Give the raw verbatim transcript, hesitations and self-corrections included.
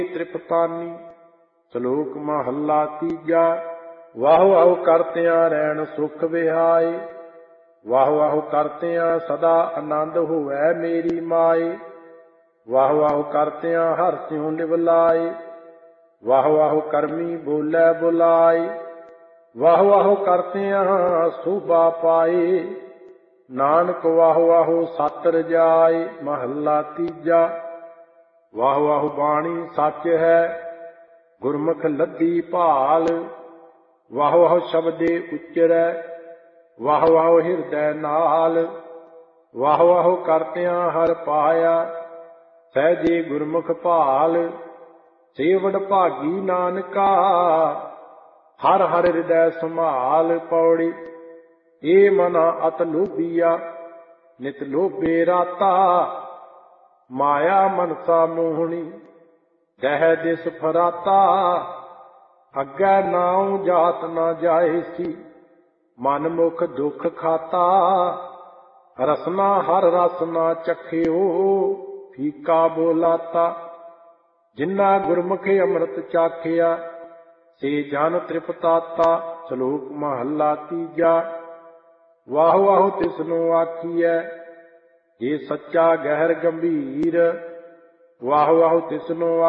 ਤ੍ਰਿਪਤਾਨੀ। ਸ਼ਲੋਕ ਮਹੱਲਾ ਤੀਜਾ। ਵਾਹੁ ਵਾਹੁ ਕਰਤਿਆਂ ਰਹਿਣ ਸੁਖ ਵਿਹਾਏ, ਵਾਹੁ ਵਾਹੁ ਕਰਤਿਆਂ ਸਦਾ ਆਨੰਦ ਹੋਵੈ ਮੇਰੀ ਮਾਏ। ਵਾਹੁ ਵਾਹੁ ਕਰਤਿਆਂ ਹਰਿ ਸਿਉ ਨਿਵਲਾਏ, ਵਾਹੁ ਵਾਹੁ ਕਰਮੀ ਬੋਲੇ ਬੁਲਾਏ। ਵਾਹੁ ਵਾਹੁ ਕਰਤਿਆਂ ਸੋਭਾ ਪਾਏ, ਨਾਨਕ ਵਾਹੁ ਵਾਹੁ ਸਤਿ ਰਜਾਏ। ਮਹੱਲਾ ਤੀਜਾ। ਵਾਹੁ ਵਾਹੁ ਬਾਣੀ ਸੱਚ ਹੈ, ਗੁਰਮੁਖ ਲੱਦੀ ਭਾਲ। ਵਾਹੁ ਵਾਹੁ ਸ਼ਬਦੇ ਉਚਰੈ, ਵਾਹੁ ਵਾਹੁ ਹਿਰਦੈ ਨਾਲ। ਵਾਹੁ ਵਾਹੁ ਕਰਤਿਆਂ ਹਰਿ ਪਾਇਆ, ਸਹਿਜੇ ਗੁਰਮੁਖ ਭਾਲ। ਸੇਵੜ ਭਾਗੀ ਨਾਨਕਾ, ਹਰਿ ਹਰਿ ਹਿਰਦੈ ਸੰਭਾਲ। ਪੌੜੀ। ਏ ਮਨਾ ਅਤਿ ਲੋਭੀਆ, ਨਿਤ ਲੋਭੇ ਰਾਤਾ। ਮਾਇਆ ਮਨਸਾ ਮੋਹਣੀ, ਦਹਿ ਦਿਸ ਫਰਾਤਾ। ਅੱਗੇ ਨਾਉ ਜਾਤ ਨਾ ਜਾਇਸੀ, ਮਨ ਮੁਖ ਦੁਖ ਖਾਤਾ। ਰਸਨਾ ਹਰ ਰਸ ਨਾ ਚਖਿਓ, ਫੀਕਾ ਬੋਲਾਤਾ। ਜਿਨ੍ਹਾਂ ਗੁਰਮੁਖ ਅੰਮ੍ਰਿਤ ਚਾਖਿਆ, ਸੇ ਜਨ ਤ੍ਰਿਪਤਾਤਾ। ਸ਼ਲੋਕ ਮਹੱਲਾ ਤੀਜਾ। ਵਾਹੁ ਵਾਹੁ ਤਿਸਨੂੰ ਆਖੀਐ, ਜੇ ਸੱਚਾ ਗਹਿਰ ਗੰਭੀਰ। ਵਾਹੁ ਵਾਹੁ ਤਿਸਨੂੰ